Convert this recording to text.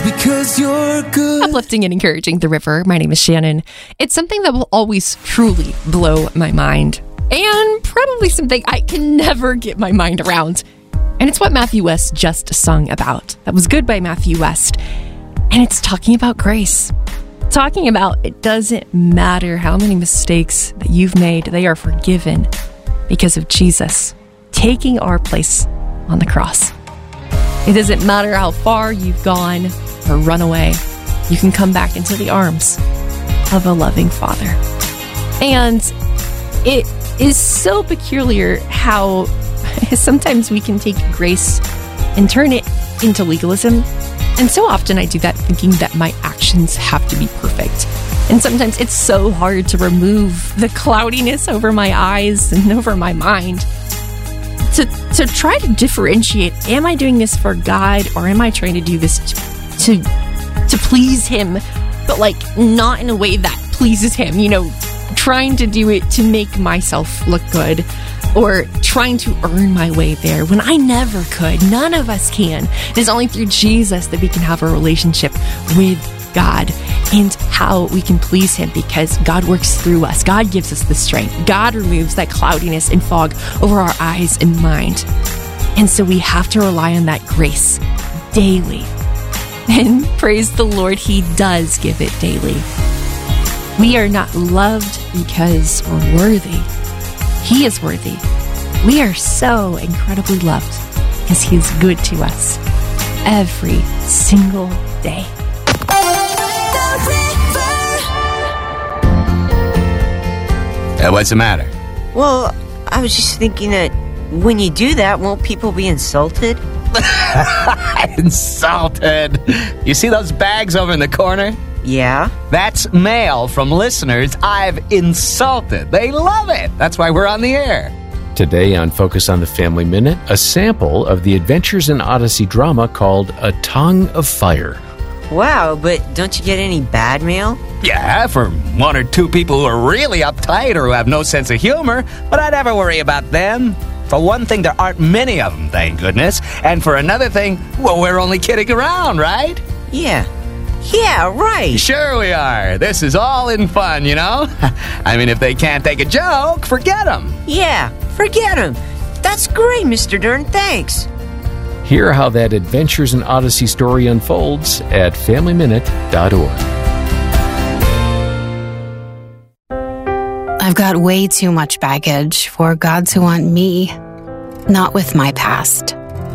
Because you're good. Uplifting and encouraging the river. My name is Shannon. It's something that will always truly blow my mind. And probably something I can never get my mind around. And it's what Matthew West just sung about. That was good by Matthew West. And it's talking about grace. Talking about it doesn't matter how many mistakes that you've made, they are forgiven because of Jesus taking our place on the cross. It doesn't matter how far you've gone or run away, you can come back into the arms of a loving Father. And it is so peculiar how sometimes we can take grace and turn it into legalism. And so often I do that thinking that my actions have to be perfect. And sometimes it's so hard to remove the cloudiness over my eyes and over my mind. To try to differentiate, am I doing this for God or am I trying to do this to please Him, but like not in a way that pleases Him, trying to do it to make myself look good or trying to earn my way there when I never could. None of us can. It's only through Jesus that we can have a relationship with God and how we can please Him because God works through us. God gives us the strength. God removes that cloudiness and fog over our eyes and mind. And so we have to rely on that grace daily. And praise the Lord, He does give it daily. We are not loved because we're worthy. He is worthy. We are so incredibly loved because He is good to us every single day. What's the matter? Well, I was just thinking that when you do that, won't people be insulted? Insulted? You see those bags over in the corner? Yeah? That's mail from listeners I've insulted. They love it. That's why we're on the air. Today on Focus on the Family Minute, a sample of the Adventures in Odyssey drama called A Tongue of Fire. Wow, but don't you get any bad mail? Yeah, for one or two people who are really uptight or who have no sense of humor, but I never worry about them. For one thing, there aren't many of them, thank goodness. And for another thing, well, we're only kidding around, right? Yeah, right. Sure we are. This is all in fun, I mean, if they can't take a joke, forget them. Yeah, forget them. That's great, Mr. Dern. Thanks. Hear how that Adventures in Odyssey story unfolds at FamilyMinute.org. I've got way too much baggage for God to want me, not with my past.